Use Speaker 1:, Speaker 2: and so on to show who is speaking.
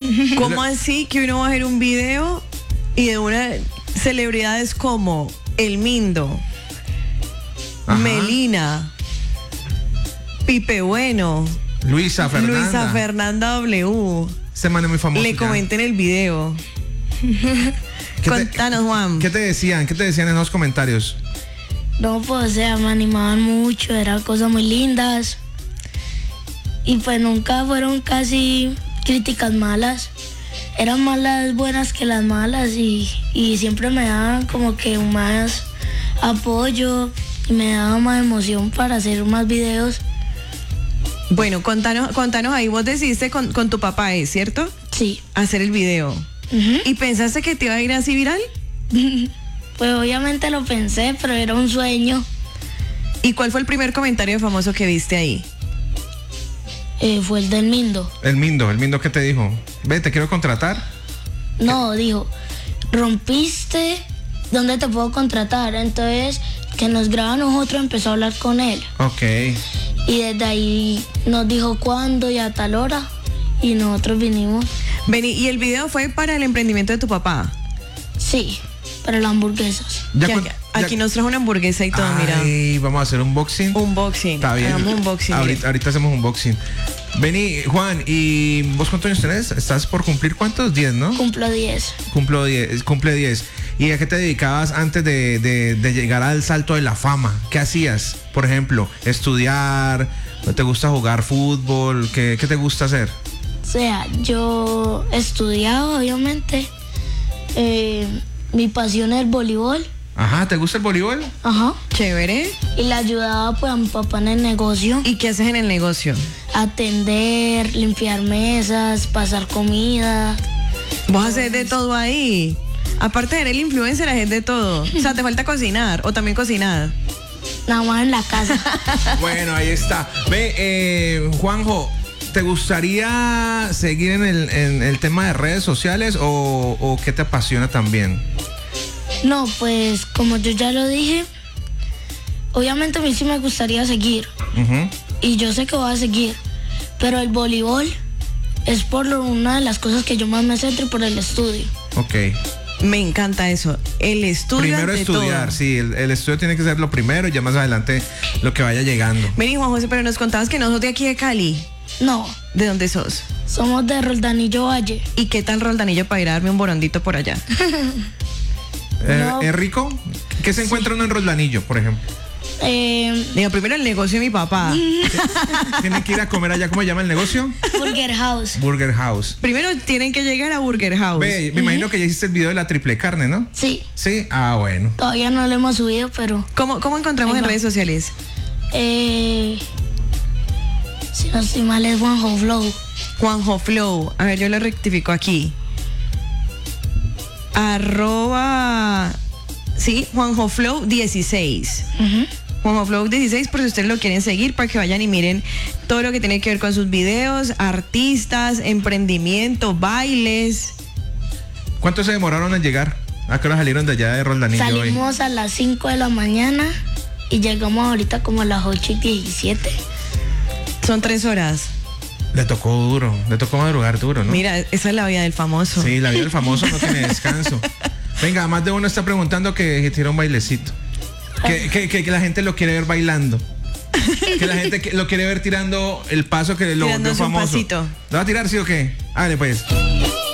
Speaker 1: ¿Cómo así que uno va a hacer un video y de una celebridades como El Mindo,
Speaker 2: Ajá.
Speaker 1: Melina, Pipe Bueno,
Speaker 2: Luisa
Speaker 1: Fernanda W,
Speaker 2: Este man es muy famoso.
Speaker 1: le
Speaker 2: ya.
Speaker 1: comenten el video? Contanos, Juan.
Speaker 2: ¿Qué te decían? ¿Qué te decían en los comentarios?
Speaker 3: No, pues, o sea, me animaban mucho, eran cosas muy lindas. Y pues nunca fueron casi críticas malas. Eran más las buenas que las malas y siempre me daban como que más apoyo y me daba más emoción para hacer más videos.
Speaker 1: Bueno, contanos ahí, vos decidiste con tu papá, ¿es cierto?
Speaker 3: Sí.
Speaker 1: Hacer el video.
Speaker 3: Ujú.
Speaker 1: ¿Y pensaste que te iba a ir así viral?
Speaker 3: Pues obviamente lo pensé, pero era un sueño.
Speaker 1: ¿Y cuál fue el primer comentario famoso que viste ahí?
Speaker 3: Fue el del Mindo.
Speaker 2: El Mindo, ¿qué te dijo? Ve, te quiero contratar.
Speaker 3: No, dijo, rompiste, ¿dónde te puedo contratar? Entonces, que nos graba a nosotros, empezó a hablar con él.
Speaker 2: Ok.
Speaker 3: Y desde ahí nos dijo cuándo y a tal hora. Y nosotros vinimos.
Speaker 1: Vení, ¿y el video fue para el emprendimiento de tu papá?
Speaker 3: Sí, para las hamburguesas.
Speaker 1: Aquí nos trajo una hamburguesa y todo, mira.
Speaker 2: Ay, vamos a hacer unboxing.
Speaker 1: Unboxing.
Speaker 2: Está bien.
Speaker 1: Hagamos unboxing.
Speaker 2: Ahorita hacemos unboxing. Vení, Juan, ¿y vos cuántos años tenés? ¿Estás por cumplir cuántos? 10, ¿no?
Speaker 3: Cumplo 10.
Speaker 2: Cumple 10. ¿Y a qué te dedicabas antes de llegar al salto de la fama? ¿Qué hacías? Por ejemplo, estudiar, ¿te gusta jugar fútbol? ¿Qué te gusta hacer?
Speaker 3: O sea, yo estudiaba, obviamente. Mi pasión es el voleibol.
Speaker 2: Ajá, ¿te gusta el voleibol?
Speaker 3: Ajá.
Speaker 1: Chévere.
Speaker 3: Y le ayudaba pues a mi papá en el negocio.
Speaker 1: ¿Y qué haces en el negocio?
Speaker 3: Atender, limpiar mesas, pasar comida.
Speaker 1: Vos haces de todo ahí. Aparte de ser el influencer, haces de todo. O sea, te falta cocinar o también cocinar.
Speaker 3: Nada más en la casa.
Speaker 2: Bueno, ahí está. Ve, Juanjo, ¿te gustaría seguir en el tema de redes sociales o qué te apasiona también?
Speaker 3: No, pues como yo ya lo dije, obviamente a mí sí me gustaría seguir.
Speaker 2: Ujú.
Speaker 3: Y yo sé que voy a seguir. Pero el voleibol es una de las cosas que yo más me centro por el estudio.
Speaker 2: Ok.
Speaker 1: Me encanta eso. El estudio
Speaker 2: Primero
Speaker 1: ante
Speaker 2: estudiar,
Speaker 1: todo.
Speaker 2: sí, el estudio tiene que ser lo primero y ya más adelante lo que vaya llegando.
Speaker 1: Vení, Juan José, pero nos contabas que no sos de aquí de Cali.
Speaker 3: No,
Speaker 1: ¿De dónde sos?
Speaker 3: somos de Roldanillo Valle.
Speaker 1: ¿Y qué tal Roldanillo para ir a darme un borondito por allá?
Speaker 3: No.
Speaker 2: ¿Es rico? ¿Qué se encuentra uno en Roldanillo, por ejemplo?
Speaker 1: Digo, primero el negocio de mi papá.
Speaker 2: ¿Tienen que ir a comer allá? ¿Cómo se llama el negocio?
Speaker 3: Burger House.
Speaker 2: Burger House.
Speaker 1: Primero tienen que llegar a Burger House.
Speaker 2: Ve, me imagino que ya hiciste el video de la triple carne, ¿no?
Speaker 3: Sí,
Speaker 2: Sí, ah, bueno.
Speaker 3: todavía no lo hemos subido, pero
Speaker 1: ¿Cómo encontramos
Speaker 3: Ahí
Speaker 1: en
Speaker 3: va.
Speaker 1: redes sociales?
Speaker 3: si no estoy mal es Juanjo Flow.
Speaker 1: Juanjo Flow. A ver, yo lo rectifico aquí. Sí, Juanjo Flow 16.
Speaker 3: Ujú.
Speaker 1: Juanjo Flow 16, por si ustedes lo quieren seguir, para que vayan y miren todo lo que tiene que ver con sus videos, artistas, emprendimiento, bailes.
Speaker 2: ¿Cuánto se demoraron en llegar? ¿A qué hora salieron de allá de Roldanillo hoy?
Speaker 3: Salimos a las 5 de la mañana y llegamos ahorita como a las 8:17.
Speaker 1: Son 3 horas.
Speaker 2: Le tocó madrugar duro, ¿no?
Speaker 1: Mira, esa es la vida del famoso.
Speaker 2: Sí, la vida del famoso no tiene descanso. Venga, más de uno está preguntando que tira un bailecito. Que la gente lo quiere ver bailando. Que la gente lo quiere ver tirando el paso que lo volvió
Speaker 1: Tirándose un
Speaker 2: famoso.
Speaker 1: pasito.
Speaker 2: ¿Lo va a tirar, sí o qué? Hágale pues.